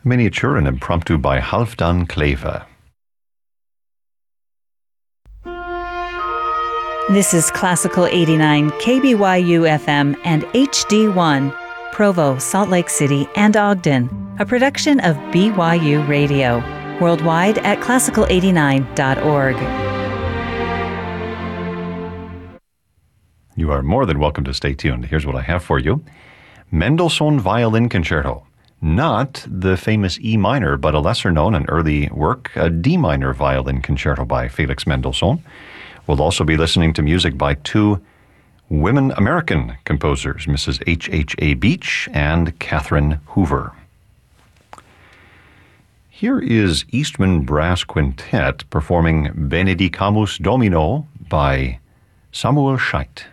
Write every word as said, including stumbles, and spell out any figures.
Miniature and Impromptu by Halfdan Kleve. This is Classical eighty-nine, K B Y U F M and H D one, Provo, Salt Lake City, and Ogden, a production of B Y U Radio, worldwide at classical eighty-nine dot org. You are more than welcome to stay tuned. Here's what I have for you. Mendelssohn Violin Concerto. Not the famous E minor, but a lesser-known and early work, a D minor violin concerto by Felix Mendelssohn. We'll also be listening to music by two women American composers, Missus H H A Beach and Catherine Hoover. Here is Eastman Brass Quintet performing Benedicamus Domino by Samuel Scheidt.